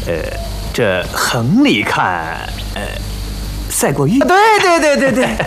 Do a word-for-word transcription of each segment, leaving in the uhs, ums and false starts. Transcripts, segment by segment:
呃，这横里看，呃，赛过玉。 对对对对对。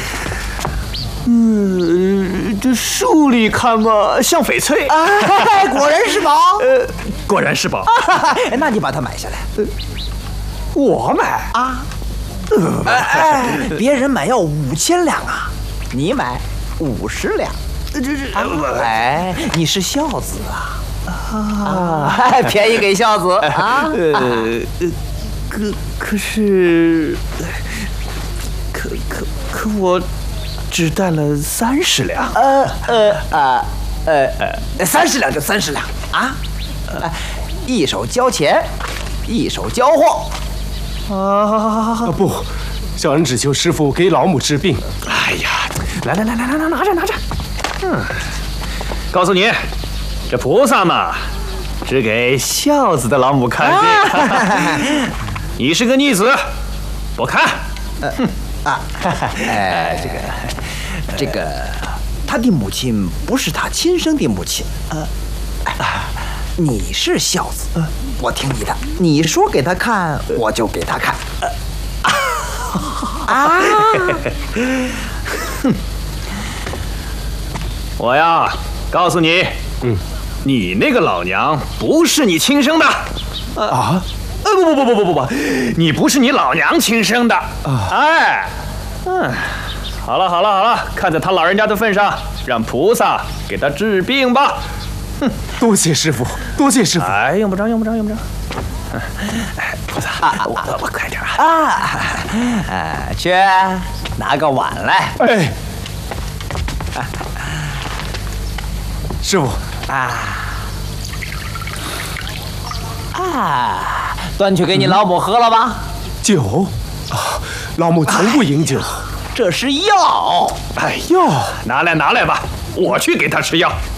嗯，这竖里看嘛，像翡翠。 哎，果然是宝。 呃，果然是宝。 那你把它买下来。 呃、我买啊？哎哎，别人买要五千两啊，你买五十两。 这这哎，你是孝子啊。啊，便宜给孝子啊。 呃，可可是，可可可我。只带了三十两， 呃呃啊呃呃，三十两就三十两啊，呃，一手交钱，一手交货。 啊不，小人只求师傅给老母治病。 哎呀，来来来来来，拿着拿着。嗯，告诉你，这菩萨嘛，只给孝子的老母看病。啊、你是个逆子，不看。 呃、哼啊，哎，这个。这个，他的母亲不是他亲生的母亲，呃，哎，你是孝子，呃，我听你的，你说给他看，我就给他看。呃、啊！ 我呀，告诉你，嗯，你那个老娘不是你亲生的。 啊？ 呃，不不不不不不不，你不是你老娘亲生的。啊！哎，嗯。好了好了好了，看在他老人家的份上，让菩萨给他治病吧。 哼，多谢师傅，多谢师傅。 哎，用不着用不着用不着。哎，菩萨，啊、我我我快点啊！ 啊，呃，去拿个碗来。 哎，师傅啊啊，端去给你老母喝了吧。 酒啊，老母从不饮酒。 这是药， 哎呦，拿来拿来吧，我去给他吃药。